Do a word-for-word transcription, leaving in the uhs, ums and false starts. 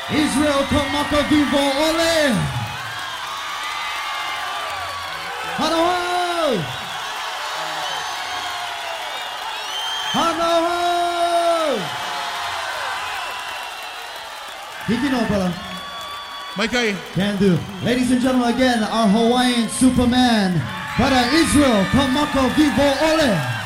Israel Kamaka Vivo Ole. Hanoho. Hanoho. Did you know, brother? Mikey. Can do. Ladies and gentlemen, again, our Hawaiian Superman, brother Israel Kamaka Vivo Ole.